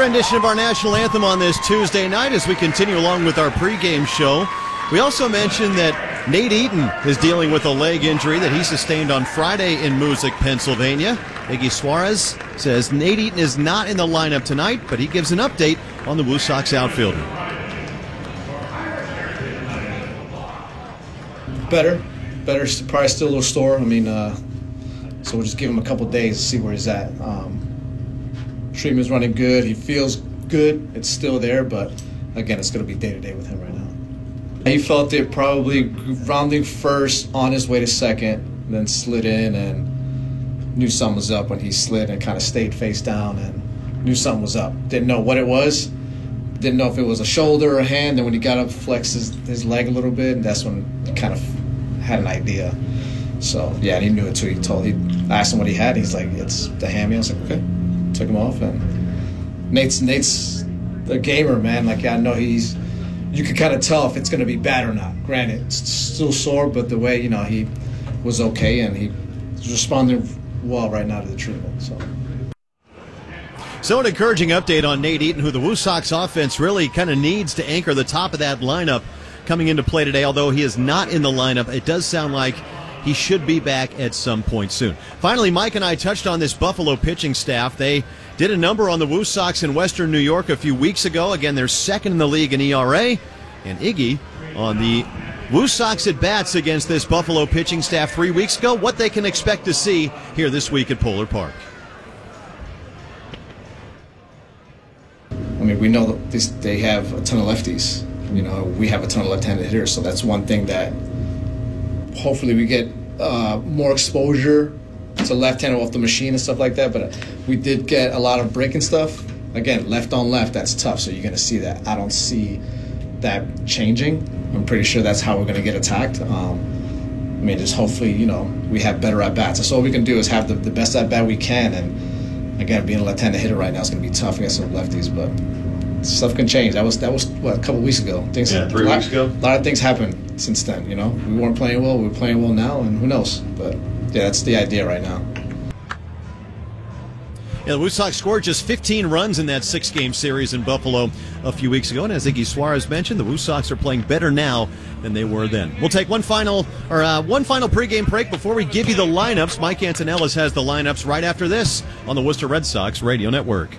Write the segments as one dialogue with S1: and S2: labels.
S1: rendition of our national anthem on this Tuesday night as we continue along with our pregame show. We also mentioned that Nate Eaton is dealing with a leg injury that he sustained on Friday in Moosic, Pennsylvania. Iggy Suarez says Nate Eaton is not in the lineup tonight, but he gives an update on the Woo Sox outfielder.
S2: Better, probably still a little sore. I mean, so we'll just give him a couple days to see where he's at. Treatment's running good. He feels good. It's still there, but again, it's going to be day-to-day with him right now. He felt it probably rounding first on his way to second, then slid in and knew something was up when he slid and kind of stayed face down and knew something was up. Didn't know what it was. Didn't know if it was a shoulder or a hand. Then when he got up, flexed his leg a little bit, and that's when he kind of had an idea. So, yeah, and he knew it too. I asked him what he had. He's like, it's the hammy. I was like, okay. Took him off, and Nate's a gamer, man. Like, I know you can kind of tell if it's going to be bad or not. Granted, it's still sore, but the way, he was okay, and he's responding well right now to the treatment.
S1: So an encouraging update on Nate Eaton, who the Woo Sox offense really kind of needs to anchor the top of that lineup coming into play today. Although he is not in the lineup, it does sound like he should be back at some point soon. Finally, Mike and I touched on this Buffalo pitching staff. They did a number on the Woo Sox in Western New York a few weeks ago. Again, they're second in the league in ERA. And Iggy on the Woo Sox at bats against this Buffalo pitching staff 3 weeks ago. What they can expect to see here this week at Polar Park.
S2: I mean, we know that they have a ton of lefties. We have a ton of left-handed hitters, so that's one thing that hopefully we get more exposure to left-handed off the machine and stuff like that. But we did get a lot of breaking stuff. Again, left on left, that's tough, so you're going to see that. I don't see that changing. I'm pretty sure that's how we're going to get attacked. Just hopefully, we have better at-bats. That's all we can do is have the best at-bat we can. And, again, being a left-handed hitter right now is going to be tough against some lefties, but stuff can change. That was what, a couple weeks ago.
S3: 3 weeks ago.
S2: A lot of things happened since then. We weren't playing well. We're playing well now, and who knows? But yeah, that's the idea right now.
S1: Yeah, the Woo Sox scored just 15 runs in that 6-game series in Buffalo a few weeks ago. And as Iggy Suarez mentioned, the Woo Sox are playing better now than they were then. We'll take one final pregame break before we give you the lineups. Mike Antonellis has the lineups right after this on the Worcester Red Sox Radio Network.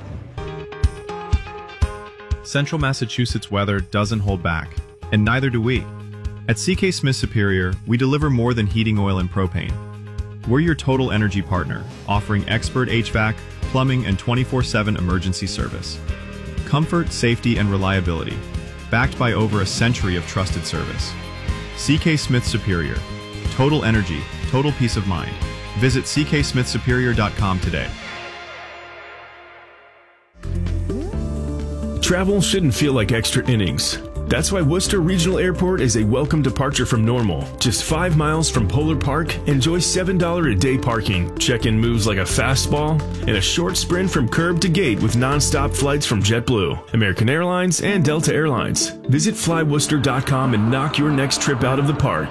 S4: Central Massachusetts weather doesn't hold back, and neither do we. At CK Smith Superior, we deliver more than heating oil and propane. We're your total energy partner, offering expert HVAC, plumbing, and 24/7 emergency service. Comfort, safety, and reliability, backed by over a century of trusted service. CK Smith Superior. Total energy, total peace of mind. Visit cksmithsuperior.com today.
S5: Travel shouldn't feel like extra innings. That's why Worcester Regional Airport is a welcome departure from normal. Just 5 miles from Polar Park, enjoy $7 a day parking, check-in moves like a fastball, and a short sprint from curb to gate with non-stop flights from JetBlue, American Airlines, and Delta Airlines. Visit flyworcester.com and knock your next trip out of the park.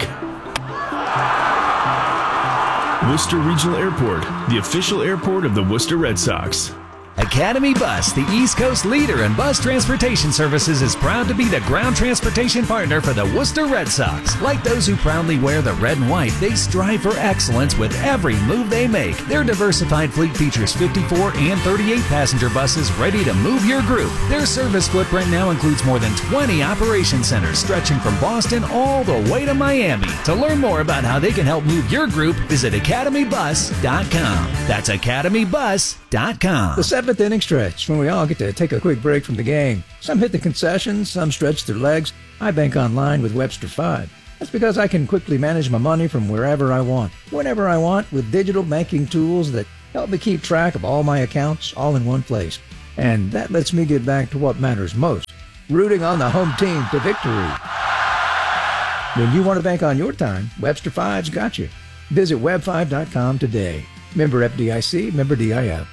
S5: Worcester Regional Airport, the official airport of the Worcester Red Sox.
S6: Academy Bus, the East Coast leader in bus transportation services, is proud to be the ground transportation partner for the Worcester Red Sox. Like those who proudly wear the red and white, they strive for excellence with every move they make. Their diversified fleet features 54 and 38 passenger buses ready to move your group. Their service footprint now includes more than 20 operation centers stretching from Boston all the way to Miami. To learn more about how they can help move your group, visit academybus.com. That's academybus.com.
S7: The seventh inning stretch, when we all get to take a quick break from the game. Some hit the concessions, some stretch their legs. I bank online with Webster 5. That's because I can quickly manage my money from wherever I want, whenever I want, with digital banking tools that help me keep track of all my accounts all in one place. And that lets me get back to what matters most, rooting on the home team to victory. When you want to bank on your time, Webster 5's got you. Visit web5.com today. Member FDIC, member DIF.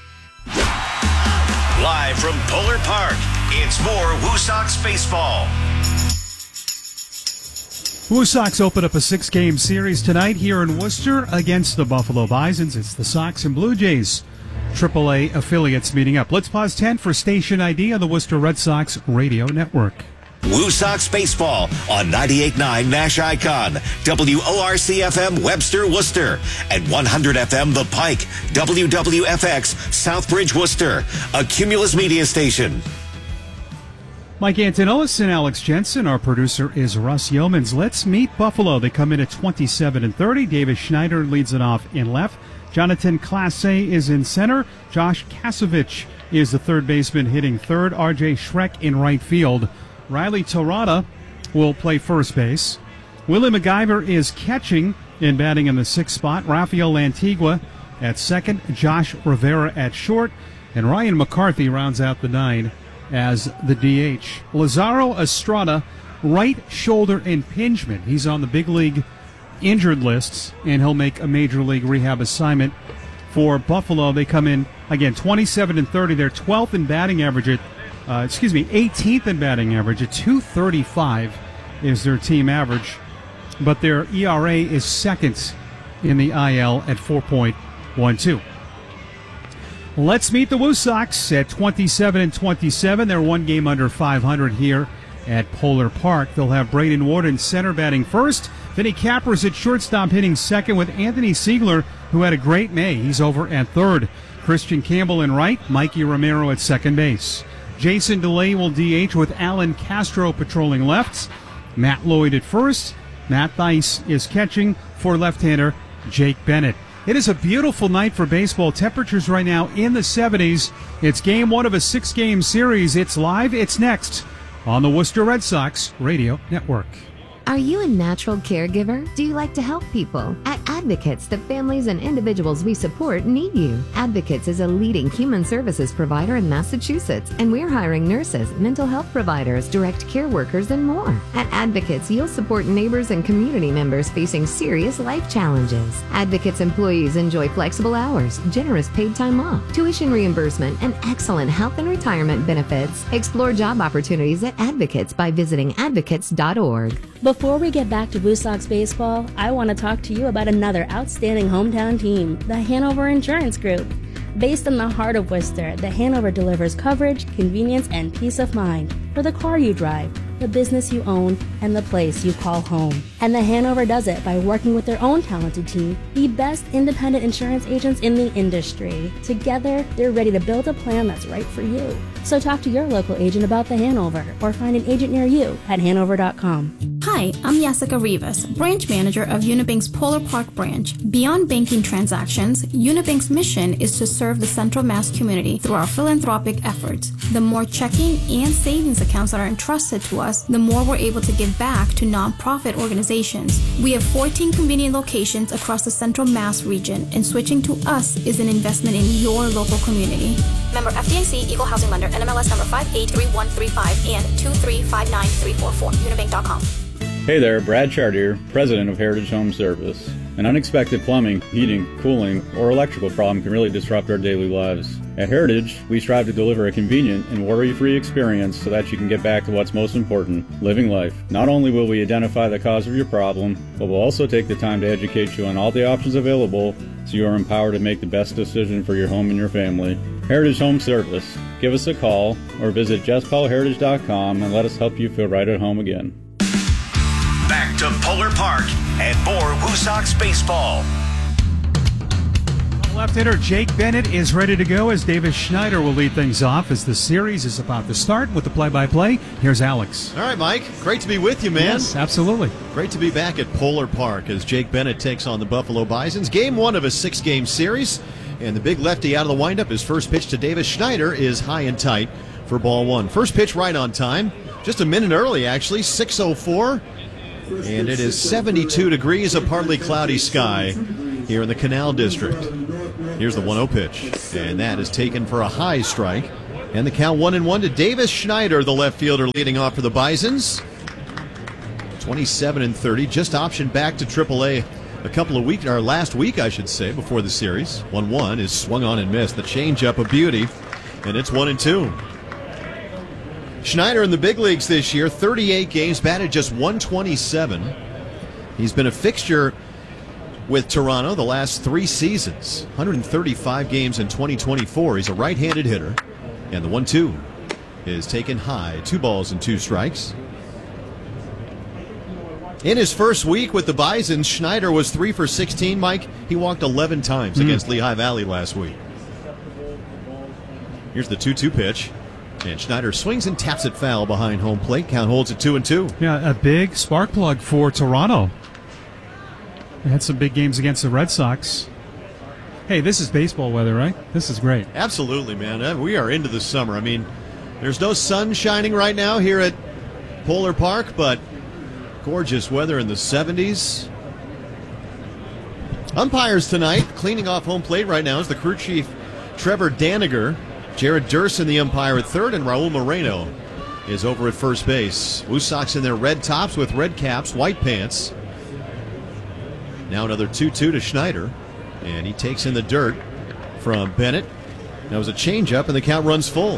S8: Live from Polar Park, it's more Woo Sox baseball.
S9: Woo Sox open up a 6-game series tonight here in Worcester against the Buffalo Bisons. It's the Sox and Blue Jays AAA affiliates meeting up. Let's pause 10 for station ID on the Worcester Red Sox radio network.
S8: Woo Sox Baseball on 98.9 Nash Icon, WORC FM Webster, Worcester, and 100 FM The Pike, WWFX Southbridge, Worcester, a Cumulus media station.
S9: Mike Antonellis and Alex Jensen. Our producer is Russ Yeomans. Let's meet Buffalo. They come in at 27-30. Davis Schneider leads it off in left. Jonathan Classe is in center. Josh Kasovich is the third baseman hitting third. R.J. Schreck in right field. Riley Torada will play first base. Willie McIver is catching and batting in the sixth spot. Rafael Lantigua at second. Josh Rivera at short. And Ryan McCarthy rounds out the nine as the DH. Lazaro Estrada, right shoulder impingement. He's on the big league injured lists, and he'll make a major league rehab assignment for Buffalo. They come in, again, 27-30. They're 12th in batting average 18th in batting average at .235 is their team average, but their ERA is second in the IL at 4.12. Let's meet the Woo Sox at 27-27. They're one game under 500 here at Polar Park. They'll have Braden Ward in center batting first. Vinny Capper's at shortstop hitting second with Anthony Siegler, who had a great May. He's over at third. Christian Campbell in right. Mikey Romero at second base. Jason DeLay will DH with Alan Castro patrolling left. Matt Lloyd at first. Matt Thaiss is catching for left-hander Jake Bennett. It is a beautiful night for baseball. Temperatures right now in the 70s. It's game one of a 6-game series. It's live. It's next on the Worcester Red Sox Radio Network.
S3: Are you a natural caregiver? Do you like to help people? At Advocates, the families and individuals we support need you. Advocates is a leading human services provider in Massachusetts, and we're hiring nurses, mental health providers, direct care workers, and more. At Advocates, you'll support neighbors and community members facing serious life challenges. Advocates employees enjoy flexible hours, generous paid time off, tuition reimbursement, and excellent health and retirement benefits. Explore job opportunities at Advocates by visiting advocates.org.
S10: Before we get back to Woo Sox baseball, I want to talk to you about another outstanding hometown team, the Hanover Insurance Group. Based in the heart of Worcester, the Hanover delivers coverage, convenience, and peace of mind for the car you drive, the business you own, and the place you call home. And the Hanover does it by working with their own talented team, the best independent insurance agents in the industry. Together, they're ready to build a plan that's right for you. So talk to your local agent about the Hanover or find an agent near you at Hanover.com.
S11: Hi, I'm Jessica Rivas, branch manager of Unibank's Polar Park branch. Beyond banking transactions, Unibank's mission is to serve the Central Mass community through our philanthropic efforts. The more checking and savings accounts that are entrusted to us, the more we're able to give back to nonprofit organizations. We have 14 convenient locations across the Central Mass region, and switching to us is an investment in your local community.
S12: Member FDIC, Equal Housing Lender, NMLS number 583135 and 2359344, unibank.com.
S13: Hey there, Brad Chartier, president of Heritage Home Service. An unexpected plumbing, heating, cooling, or electrical problem can really disrupt our daily lives. At Heritage, we strive to deliver a convenient and worry-free experience so that you can get back to what's most important, living life. Not only will we identify the cause of your problem, but we'll also take the time to educate you on all the options available so you are empowered to make the best decision for your home and your family. Heritage Home Service. Give us a call or visit justpaulheritage.com and let us help you feel right at home again.
S8: Back to Polar Park and more Woo Sox baseball.
S9: Left-hander Jake Bennett is ready to go as Davis Schneider will lead things off as the series is about to start with the play-by-play. Here's Alex.
S1: All right, Mike. Great to be with you, man.
S9: Yes, absolutely.
S1: Great to be back at Polar Park as Jake Bennett takes on the Buffalo Bisons. Game one of a 6-game series, and the big lefty out of the windup. His first pitch to Davis Schneider is high and tight for ball one. First pitch right on time, just a minute early, actually, 6:04. And it is 72 degrees, a partly cloudy sky here in the Canal District. Here's the 1-0 pitch, and that is taken for a high strike. And the count 1-1 to Davis Schneider, the left fielder, leading off for the Bisons. 27-30, just optioned back to AAA last week, I should say, before the series. 1-1 is swung on and missed. The changeup a beauty, and it's 1-2. Schneider in the big leagues this year, 38 games, batted just .127. He's been a fixture with Toronto the last 3 seasons. 135 games in 2024. He's a right-handed hitter. And the 1-2 is taken high. 2 balls and 2 strikes. In his first week with the Bisons, Schneider was 3 for 16, Mike. He walked 11 times against Lehigh Valley last week. Here's the 2-2 pitch. And Schneider swings and taps it foul behind home plate. Count holds at 2-2.
S9: Yeah, a big spark plug for Toronto. They had some big games against the Red Sox. Hey, this is baseball weather, right? This is great.
S1: Absolutely, man. We are into the summer. I mean, there's no sun shining right now here at Polar Park, but gorgeous weather in the 70s. Umpires tonight, cleaning off home plate right now, is the crew chief Trevor Daniger. Jared Durson, the umpire, at third, and Raul Moreno is over at first base. Woo Sox in their red tops with red caps, white pants. Now another 2-2 to Schneider, and he takes in the dirt from Bennett. That was a changeup, and the count runs full.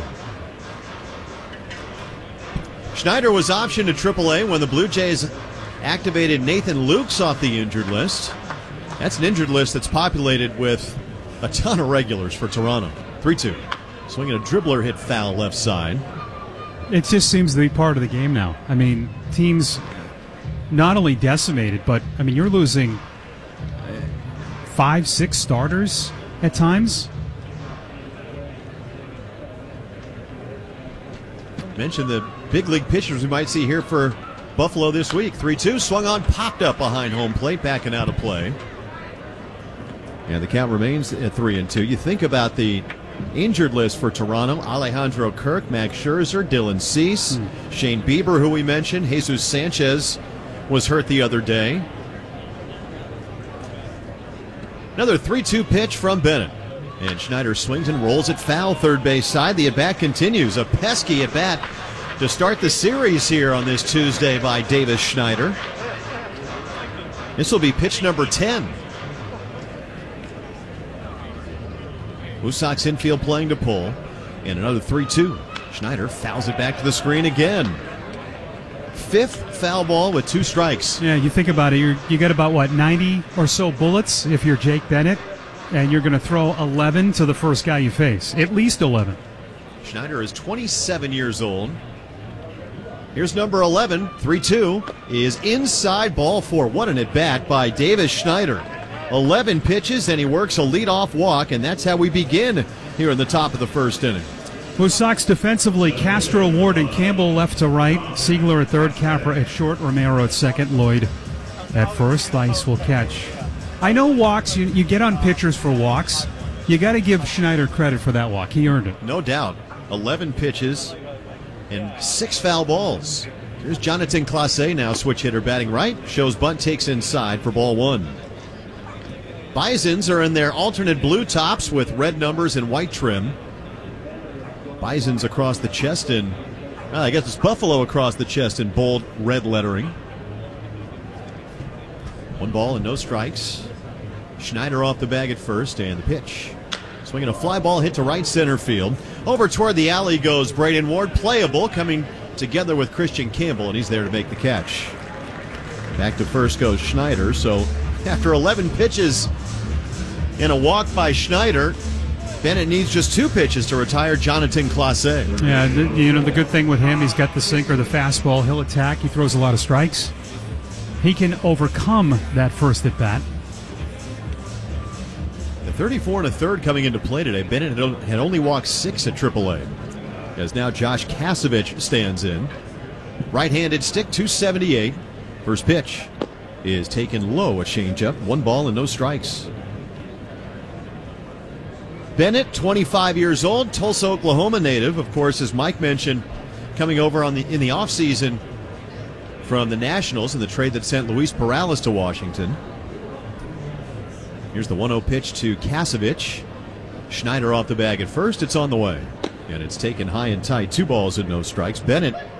S1: Schneider was optioned to AAA when the Blue Jays activated Nathan Lukes off the injured list. That's an injured list that's populated with a ton of regulars for Toronto. 3-2. Swinging a dribbler hit foul left side.
S9: It just seems to be part of the game now. I mean, teams not only decimated, but, I mean, you're losing 5-6 starters at times.
S1: Mentioned the big league pitchers we might see here for Buffalo this week. 3-2, swung on, popped up behind home plate, backing out of play. And the count remains at 3-2. You think about the injured list for Toronto: Alejandro Kirk, Max Scherzer, Dylan Cease, Shane Bieber, who we mentioned. Jesus Sanchez was hurt the other day. Another 3-2 pitch from Bennett. And Schneider swings and rolls it foul, third base side. The at-bat continues. A pesky at-bat to start the series here on this Tuesday by Davis Schneider. This will be pitch number 10. Blue Sox infield playing to pull. And another 3-2. Schneider fouls it back to the screen again. 5th foul ball with 2 strikes.
S9: Yeah, you think about it. You get about, 90 or so bullets if you're Jake Bennett. And you're going to throw 11 to the first guy you face. At least 11.
S1: Schneider is 27 years old. Here's number 11. 3-2 is inside, ball 4. What an at-bat by Davis Schneider. 11 pitches, and he works a leadoff walk, and that's how we begin here in the top of the first inning.
S9: Blue Sox defensively: Castro, Ward, and Campbell left to right. Siegler at third, Capra at short, Romero at second, Lloyd at first. Ice will catch. I know walks, you get on pitchers for walks. You got to give Schneider credit for that walk. He earned it.
S1: No doubt. 11 pitches and 6 foul balls. Here's Jonathan Clase, now switch hitter, batting right. Shows bunt, takes inside for ball 1. Bisons are in their alternate blue tops with red numbers and white trim. Bisons across the chest and, I guess it's Buffalo across the chest in bold red lettering. 1 ball and no strikes. Schneider off the bag at first, and the pitch. Swinging a fly ball hit to right center field. Over toward the alley goes Braden Ward, playable, coming together with Christian Campbell, and he's there to make the catch. Back to first goes Schneider, so after 11 pitches in a walk by Schneider, Bennett needs just 2 pitches to retire Jonathan Clase.
S9: Yeah, the good thing with him, he's got the sinker, the fastball, he'll attack, he throws a lot of strikes. He can overcome that first at bat.
S1: The 34 1/3 coming into play today. Bennett had only walked 6 at AAA. As now Josh Kasevich stands in. Right-handed stick, 278. First pitch is taken low, a changeup. 1 ball and no strikes. Bennett, 25 years old, Tulsa, Oklahoma native. Of course, as Mike mentioned, coming over in the offseason from the Nationals in the trade that sent Luis Perales to Washington. Here's the 1-0 pitch to Kasevich. Schneider off the bag at first. It's on the way. And it's taken high and tight. 2 balls and no strikes. Bennett